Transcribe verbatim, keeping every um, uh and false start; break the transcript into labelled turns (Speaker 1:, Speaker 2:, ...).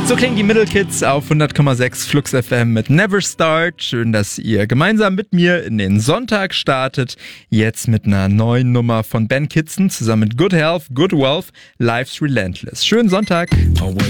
Speaker 1: So klingen die Middle Kids auf hundert Komma sechs Flux F M mit Never Start. Schön, dass ihr gemeinsam mit mir in den Sonntag startet. Jetzt mit einer neuen Nummer von Ben Kitson zusammen mit Good Health, Good Wealth, Life's Relentless. Schönen Sonntag.